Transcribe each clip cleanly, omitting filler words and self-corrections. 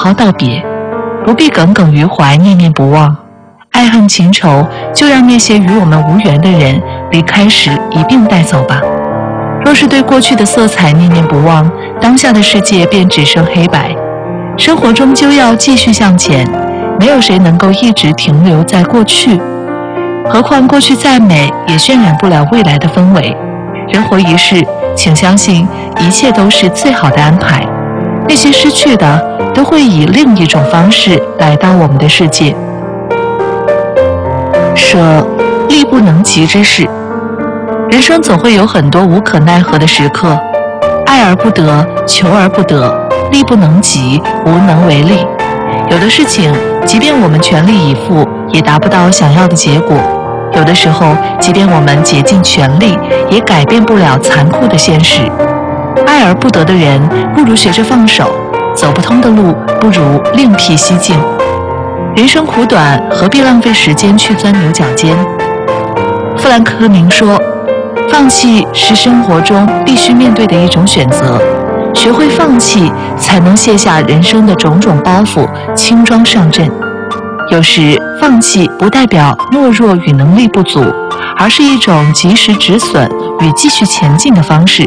好道别，不必耿耿于怀，念念不忘。爱恨情仇，就让那些与我们无缘的人离开时一并带走吧。若是对过去的色彩念念不忘，当下的世界便只剩黑白。生活终究要继续向前，没有谁能够一直停留在过去。何况过去再美，也渲染不了未来的氛围。人活一世，请相信一切都是最好的安排。那些失去的，都会以另一种方式来到我们的世界。舍，力不能及之事。人生总会有很多无可奈何的时刻，爱而不得，求而不得，力不能及，无能为力。有的事情，即便我们全力以赴，也达不到想要的结果。有的时候，即便我们竭尽全力，也改变不了残酷的现实。爱而不得的人，不如学着放手；走不通的路，不如另辟蹊径。人生苦短，何必浪费时间去钻牛角尖？富兰克林说，放弃是生活中必须面对的一种选择，学会放弃，才能卸下人生的种种包袱，轻装上阵。有时放弃不代表懦弱与能力不足，而是一种及时止损与继续前进的方式。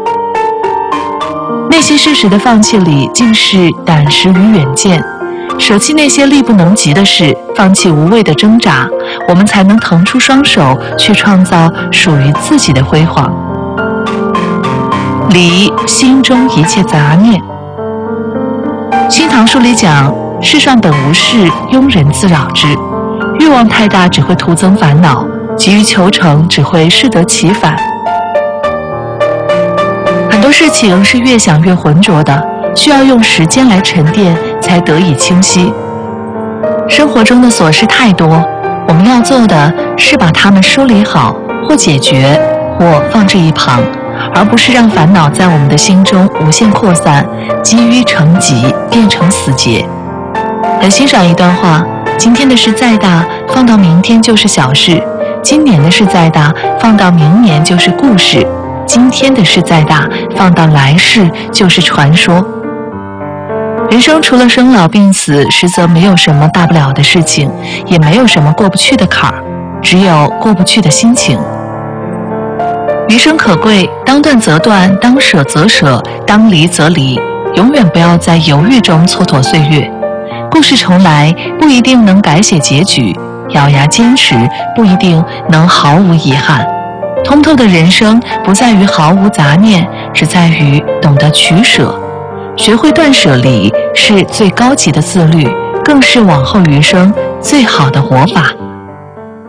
内心适时的放弃里，尽是胆识与远见。舍弃那些力不能及的事，放弃无谓的挣扎，我们才能腾出双手去创造属于自己的辉煌。离心中一切杂念。新唐书里讲，世上本无事，庸人自扰之。欲望太大只会徒增烦恼，急于求成只会适得其反。很多事情是越想越浑浊的，需要用时间来沉淀，才得以清晰。生活中的琐事太多，我们要做的是把它们梳理好，或解决，或放置一旁，而不是让烦恼在我们的心中无限扩散，积淤成疾，变成死结。很欣赏一段话：今天的事再大，放到明天就是小事；今年的事再大，放到明年就是故事；今天的事再大，放到来世就是传说。人生除了生老病死，实则没有什么大不了的事情，也没有什么过不去的坎儿，只有过不去的心情。余生可贵，当断则断，当舍则舍，当离则离，永远不要在犹豫中蹉跎岁月。故事重来不一定能改写结局，咬牙坚持不一定能毫无遗憾。通透的人生不在于毫无杂念，只在于懂得取舍。学会断舍离是最高级的自律，更是往后余生最好的活法。